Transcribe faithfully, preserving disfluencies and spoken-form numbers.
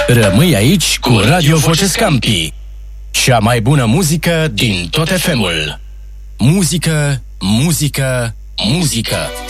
Rămâi aici cu Radio Voce Scampi, cea mai bună muzică din tot F M-ul. Muzică, muzică, muzică.